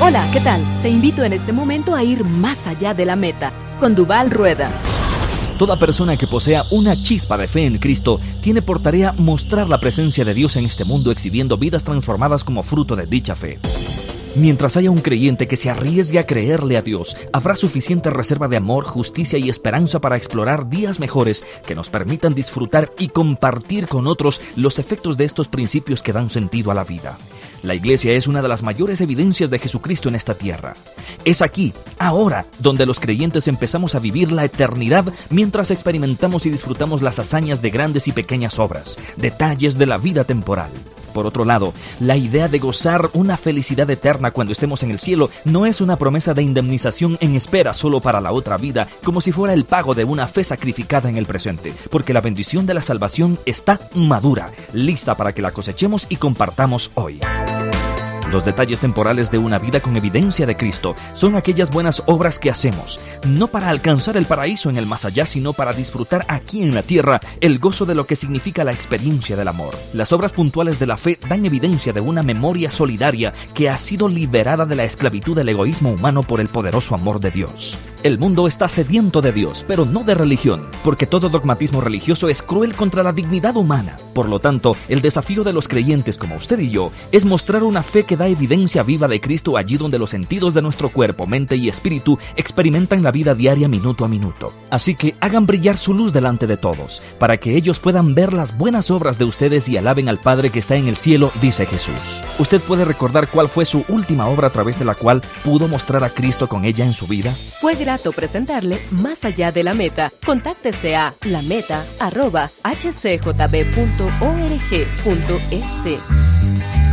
Hola, ¿qué tal? Te invito en este momento a ir más allá de la meta con Duvall Rueda. Toda persona que posea una chispa de fe en Cristo tiene por tarea mostrar la presencia de Dios en este mundo, exhibiendo vidas transformadas como fruto de dicha fe. Mientras haya un creyente que se arriesgue a creerle a Dios, habrá suficiente reserva de amor, justicia y esperanza para explorar días mejores que nos permitan disfrutar y compartir con otros los efectos de estos principios que dan sentido a la vida. La iglesia es una de las mayores evidencias de Jesucristo en esta tierra. Es aquí, ahora, donde los creyentes empezamos a vivir la eternidad mientras experimentamos y disfrutamos las hazañas de grandes y pequeñas obras, detalles de la vida temporal. Por otro lado, la idea de gozar una felicidad eterna cuando estemos en el cielo no es una promesa de indemnización en espera solo para la otra vida, como si fuera el pago de una fe sacrificada en el presente, porque la bendición de la salvación está madura, lista para que la cosechemos y compartamos hoy. Los detalles temporales de una vida con evidencia de Cristo son aquellas buenas obras que hacemos, no para alcanzar el paraíso en el más allá, sino para disfrutar aquí en la tierra el gozo de lo que significa la experiencia del amor. Las obras puntuales de la fe dan evidencia de una memoria solidaria que ha sido liberada de la esclavitud del egoísmo humano por el poderoso amor de Dios. El mundo está sediento de Dios, pero no de religión, porque todo dogmatismo religioso es cruel contra la dignidad humana. Por lo tanto, el desafío de los creyentes como usted y yo es mostrar una fe que da evidencia viva de Cristo allí donde los sentidos de nuestro cuerpo, mente y espíritu experimentan la vida diaria minuto a minuto. Así que hagan brillar su luz delante de todos, para que ellos puedan ver las buenas obras de ustedes y alaben al Padre que está en el cielo, dice Jesús. ¿Usted puede recordar cuál fue su última obra a través de la cual pudo mostrar a Cristo con ella en su vida? Fue grato presentarle Más allá de la meta. Contáctese a lameta@hcjb.org.es.